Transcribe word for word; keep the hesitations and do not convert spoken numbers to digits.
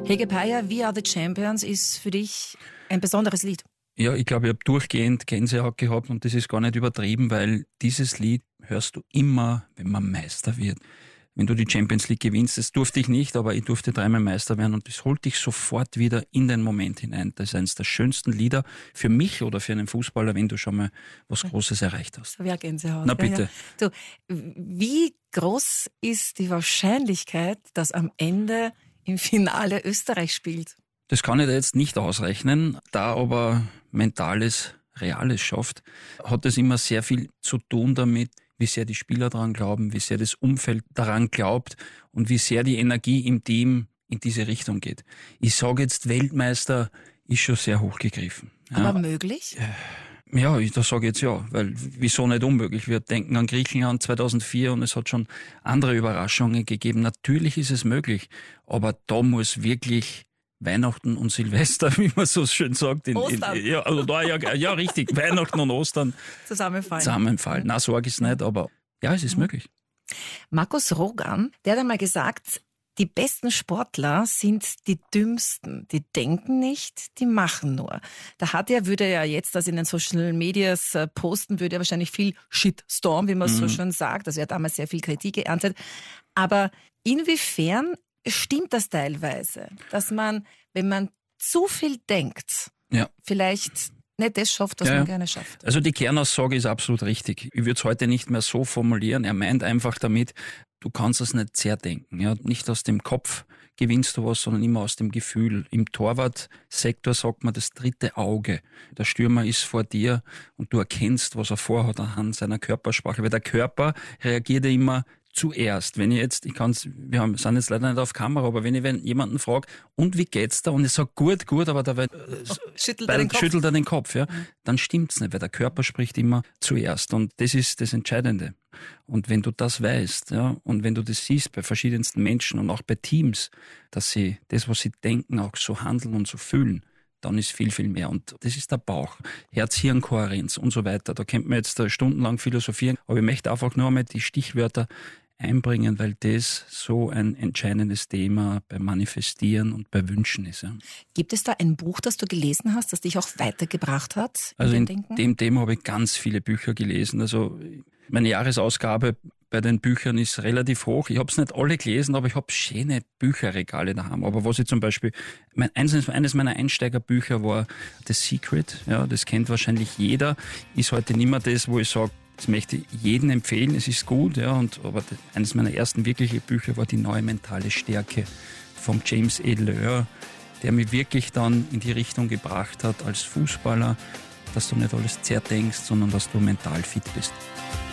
Hege Peier, We Are the Champions ist für dich ein besonderes Lied. Ja, ich glaube, ich habe durchgehend Gänsehaut gehabt und das ist gar nicht übertrieben, weil dieses Lied hörst du immer, wenn man Meister wird. Wenn du die Champions League gewinnst, das durfte ich nicht, aber ich durfte dreimal Meister werden und das holt dich sofort wieder in den Moment hinein. Das ist eines der schönsten Lieder für mich oder für einen Fußballer, wenn du schon mal was Großes erreicht hast. So wie Gänsehaut. Na bitte. Ja, ja. Du, wie groß ist die Wahrscheinlichkeit, dass am Ende im Finale Österreich spielt? Das kann ich da jetzt nicht ausrechnen, da aber Mentales, Reales schafft, hat es immer sehr viel zu tun damit, wie sehr die Spieler daran glauben, wie sehr das Umfeld daran glaubt und wie sehr die Energie im Team in diese Richtung geht. Ich sage jetzt, Weltmeister ist schon sehr hochgegriffen. Aber ja. möglich? Ja, ich da sage jetzt ja, weil wieso nicht unmöglich? Wir denken an Griechenland zweitausendvier und es hat schon andere Überraschungen gegeben. Natürlich ist es möglich, aber da muss wirklich Weihnachten und Silvester, wie man so schön sagt. In, Ostern. In, ja, also da, ja, ja, richtig. Weihnachten und Ostern Zusammenfallen. Zusammenfallen. Na, sage ich es nicht, aber ja, es ist mhm. möglich. Markus Rogan, der hat einmal gesagt, die besten Sportler sind die dümmsten. Die denken nicht, die machen nur. Da hat er, würde er jetzt das in den Social Medias posten, würde er wahrscheinlich viel Shitstorm, wie man mhm. so schön sagt. Also er hat damals sehr viel Kritik geerntet. Aber inwiefern stimmt das teilweise, dass man, wenn man zu viel denkt, ja. vielleicht nicht das schafft, was ja, man gerne schafft? Also die Kernaussage ist absolut richtig. Ich würde es heute nicht mehr so formulieren. Er meint einfach damit, du kannst es nicht zerdenken. Ja? Nicht aus dem Kopf gewinnst du was, sondern immer aus dem Gefühl. Im Torwartsektor sagt man das dritte Auge. Der Stürmer ist vor dir und du erkennst, was er vorhat anhand seiner Körpersprache. Weil der Körper reagiert ja immer zuerst. Wenn ich jetzt, ich kann's, wir haben, sind jetzt leider nicht auf Kamera, aber wenn ich wenn jemanden frage, und wie geht's da? Und ich sage, gut, gut, aber dabei oh, schüttelt, er den Kopf. schüttelt er den Kopf, ja, mhm. dann stimmt's nicht, weil der Körper spricht immer zuerst. Und das ist das Entscheidende. Und wenn du das weißt, ja, und wenn du das siehst bei verschiedensten Menschen und auch bei Teams, dass sie das, was sie denken, auch so handeln und so fühlen, dann ist viel, viel mehr. Und das ist der Bauch. Herz-Hirn-Kohärenz und so weiter. Da könnte man jetzt stundenlang philosophieren. Aber ich möchte einfach nur einmal die Stichwörter einbringen, weil das so ein entscheidendes Thema beim Manifestieren und bei Wünschen ist. Ja. Gibt es da ein Buch, das du gelesen hast, das dich auch weitergebracht hat? Also in Denken? dem Thema habe ich ganz viele Bücher gelesen. Also meine Jahresausgabe bei den Büchern ist relativ hoch. Ich habe es nicht alle gelesen, aber ich habe schöne Bücherregale daheim. Aber was ich zum Beispiel, mein, eines, eines meiner Einsteigerbücher war The Secret. Ja, das kennt wahrscheinlich jeder. Ist heute nicht mehr das, wo ich sage, das möchte ich jedem empfehlen. Es ist gut, ja. Und aber das, eines meiner ersten wirklichen Bücher war Die neue mentale Stärke von James A. Loehr, der mich wirklich dann in die Richtung gebracht hat als Fußballer, dass du nicht alles zerdenkst, sondern dass du mental fit bist.